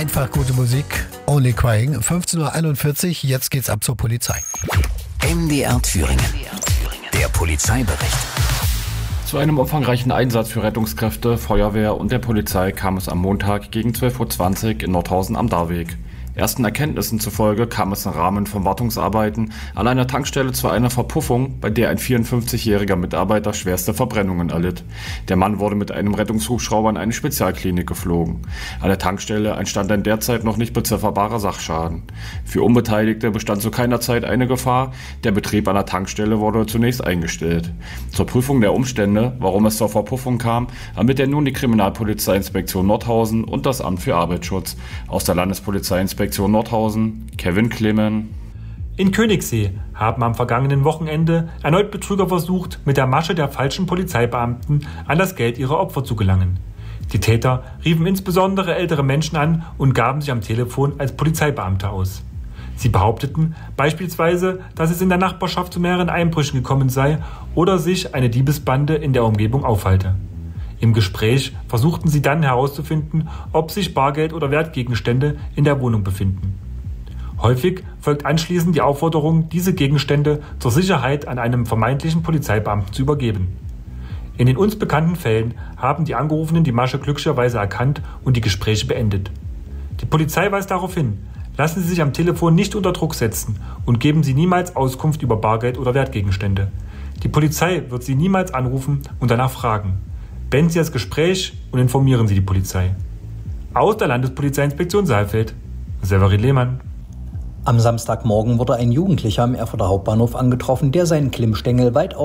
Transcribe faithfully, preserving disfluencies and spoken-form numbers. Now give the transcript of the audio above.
Einfach gute Musik. Only Crying. fünfzehn Uhr einundvierzig. Jetzt geht's ab zur Polizei. M D R Thüringen. Der Polizeibericht. Zu einem umfangreichen Einsatz für Rettungskräfte, Feuerwehr und der Polizei kam es am Montag gegen zwölf Uhr zwanzig in Nordhausen am Darweg. Ersten Erkenntnissen zufolge kam es im Rahmen von Wartungsarbeiten an einer Tankstelle zu einer Verpuffung, bei der ein vierundfünfzigjähriger Mitarbeiter schwerste Verbrennungen erlitt. Der Mann wurde mit einem Rettungshubschrauber in eine Spezialklinik geflogen. An der Tankstelle entstand ein derzeit noch nicht bezifferbarer Sachschaden. Für Unbeteiligte bestand zu keiner Zeit eine Gefahr. Der Betrieb an der Tankstelle wurde zunächst eingestellt. Zur Prüfung der Umstände, warum es zur Verpuffung kam, ermittelt nun die Kriminalpolizeiinspektion Nordhausen und das Amt für Arbeitsschutz. Aus der Landespolizeiinspektion Nordhausen, Kevin Clemen. In Königssee haben am vergangenen Wochenende erneut Betrüger versucht, mit der Masche der falschen Polizeibeamten an das Geld ihrer Opfer zu gelangen. Die Täter riefen insbesondere ältere Menschen an und gaben sich am Telefon als Polizeibeamte aus. Sie behaupteten beispielsweise, dass es in der Nachbarschaft zu mehreren Einbrüchen gekommen sei oder sich eine Diebesbande in der Umgebung aufhalte. Im Gespräch versuchten sie dann herauszufinden, ob sich Bargeld oder Wertgegenstände in der Wohnung befinden. Häufig folgt anschließend die Aufforderung, diese Gegenstände zur Sicherheit an einen vermeintlichen Polizeibeamten zu übergeben. In den uns bekannten Fällen haben die Angerufenen die Masche glücklicherweise erkannt und die Gespräche beendet. Die Polizei weist darauf hin: Lassen Sie sich am Telefon nicht unter Druck setzen und geben Sie niemals Auskunft über Bargeld oder Wertgegenstände. Die Polizei wird Sie niemals anrufen und danach fragen. Beenden Sie das Gespräch und informieren Sie die Polizei. Aus der Landespolizeiinspektion Saalfeld, Severin Lehmann. Am Samstagmorgen wurde ein Jugendlicher am Erfurter Hauptbahnhof angetroffen, der seinen Klimmstängel weit